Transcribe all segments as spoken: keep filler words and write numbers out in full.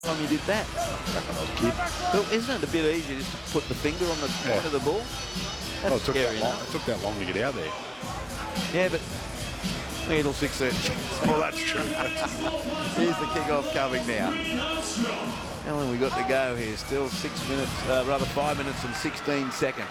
time you did that? Back when I was a kid. Well, isn't it a bit easier just to put the finger on the Yeah. point of the ball? That's Well, it took, scary that long, enough. it took that long to get out there. Yeah, but needle six thirty. Well, that's true. Here's the kick-off coming now. How long we got to go here? Still six minutes, uh, rather five minutes and sixteen seconds.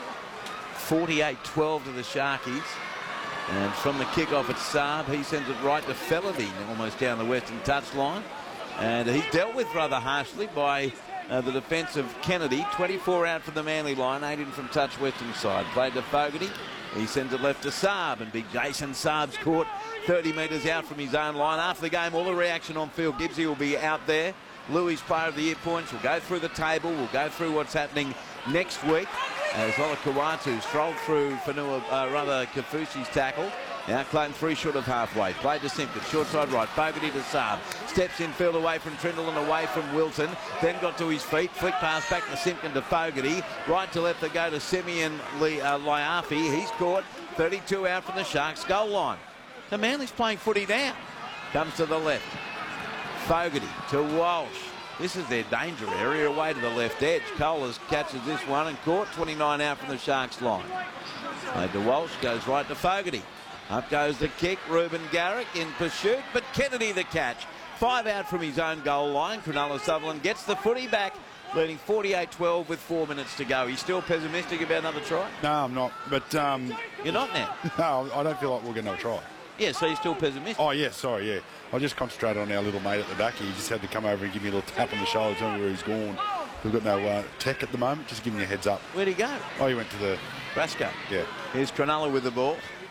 forty-eight twelve to the Sharkies. And from the kick-off at Saab, he sends it right to Fellerty, almost down the western touchline. And he's dealt with rather harshly by uh, the defence of Kennedy. twenty-four out from the Manly line, eight in from touch western side. Played to Fogarty. He sends it left to Saab, and big Jason Saab's caught thirty metres out from his own line. After the game, all the reaction on field. Gibbsy will be out there. Louis player of the year points. We'll go through the table. We'll go through what's happening next week. As Olakau'atu strolled through Fanua, uh, rather Kafusi's tackle. Now Clayton three short of halfway. Played to Simpkin, short side right. Fogarty to Saab. Steps in field away from Trindle and away from Wilton. Then got to his feet. Flick pass back to Simpkin to Fogarty. Right to left to go to Simeon Li, uh, Liafi. He's caught. thirty-two out from the Sharks goal line. The Manly's playing footy now. Comes to the left. Fogarty to Walsh. This is their danger area away to the left edge. Colas catches this one and caught. twenty-nine out from the Sharks line. Played to Walsh, goes right to Fogarty. Up goes the kick. Reuben Garrick in pursuit, but Kennedy the catch. Five out from his own goal line. Cronulla Sutherland gets the footy back, leading forty-eight twelve with four minutes to go. He's still pessimistic about another try? No, I'm not. But um, You're not now? no, I don't feel like we're going to try. Yeah, so you're still pessimistic? Oh, yeah, sorry, yeah. I just concentrated on our little mate at the back. He just had to come over and give me a little tap on the shoulder, tell me where he's gone. We've got no uh, tech at the moment, just giving you a heads up. Where'd he go? Oh, he went to the... Brasco. Yeah. Here's Cronulla with the ball.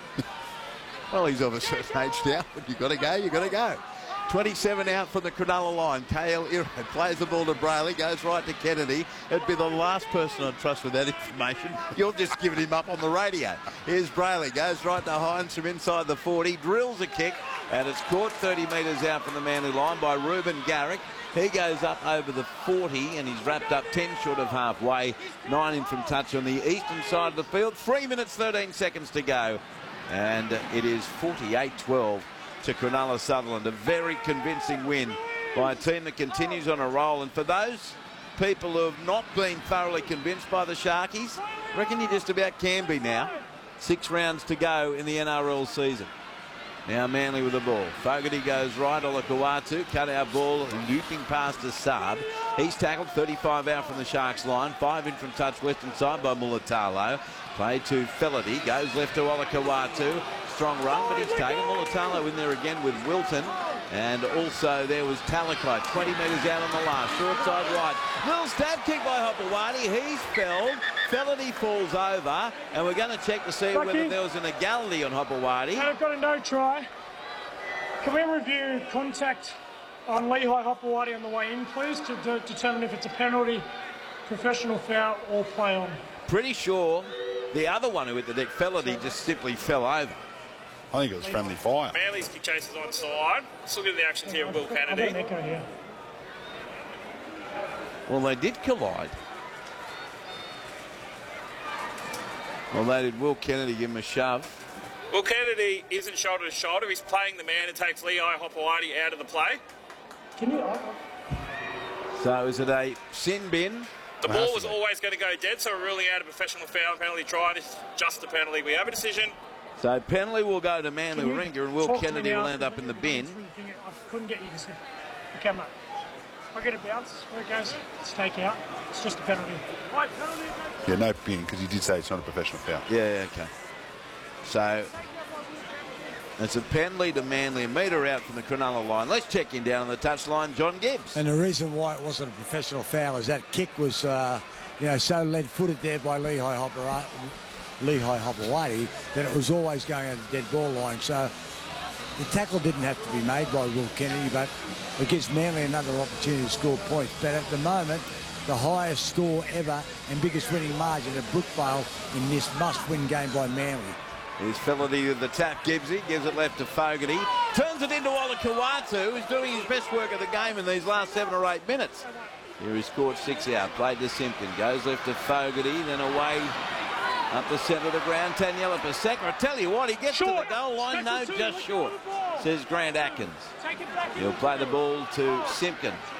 Well, he's of a certain age now, but you've got to go, you've got to go. twenty-seven out from the Cronulla line. K L Iro plays the ball to Brayley, goes right to Kennedy. It'd be the last person I'd trust with that information. You're just giving him up on the radio. Here's Brayley, goes right to Hines from inside the forty, drills a kick, and it's caught thirty metres out from the Manly line by Reuben Garrick. He goes up over the forty, and he's wrapped up ten short of halfway. Nine in from touch on the eastern side of the field. Three minutes, thirteen seconds to go. And it is forty-eight twelve to Cronulla Sutherland. A very convincing win by a team that continues on a roll. And for those people who have not been thoroughly convinced by the Sharkies, I reckon you just about can be now. Six rounds to go in the N R L season. Now Manly with the ball. Fogarty goes right. Olakau'atu cut out ball, looping past to Saab. He's tackled. thirty-five out from the Sharks line. Five in from touch western side by Mulatalo. Play to Fellerty. Goes left to Olakau'atu. Strong run, but he's taken. Mulatalo in there again with Wilton. And also there was Talakai. twenty metres out on the last. Short side right. Little stab kick by Hopewadi. He's felled. Fellerty falls over. And we're going to check to see Lucky. whether there was an egality on Hopewadi. And I've got a no try. Can we review contact on Lehigh Hopewadi on the way in, please, to de determine if it's a penalty, professional foul, or play on? Pretty sure the other one who hit the deck, Fellerty, just simply fell over. I think it was friendly fire. Manly's kick chase is onside. Let's look at the actions here of Will I've got Kennedy. an echo here. Well, they did collide. Well, they did. Will Kennedy give him a shove. Will Kennedy isn't shoulder to shoulder. He's playing the man and takes Lehigh Hopewadi out of the play. Can you? So is it a sin bin? The ball was always going to go dead, so we're ruling out a professional foul penalty try. This is just a penalty. We have a decision. So penalty will go to Manly Can you Warringah, and Will talk to me Kennedy now? will end up in the bin. I couldn't get you to see the camera. If I get a bounce, where it goes, it's take out. It's just a penalty. Right, penalty. Yeah, no pin, because you did say it's not a professional foul. Yeah, okay. So it's a penalty to Manly, a metre out from the Cronulla line. Let's check in down on the touchline, John Gibbs. And the reason why it wasn't a professional foul is that kick was, uh, you know, so lead-footed there by Lehigh Hopewadi, Lehigh Hopewadi that it was always going over the dead ball line. So the tackle didn't have to be made by Will Kennedy, but it gives Manly another opportunity to score points. But at the moment, the highest score ever and biggest winning margin at Brookvale in this must-win game by Manly. Here's Fellerty with the tap. Gibbsy gives it left to Fogarty. Turns it into Olakau'atu, who's doing his best work of the game in these last seven or eight minutes. Here he scored six out. Played to Simpkin. Goes left to Fogarty, then away up the centre of the ground. Taniela Paseka. I tell you what, he gets Short. to the goal line. No, just short, says Grant Atkins. Take it back. He'll play the ball to Simpkin.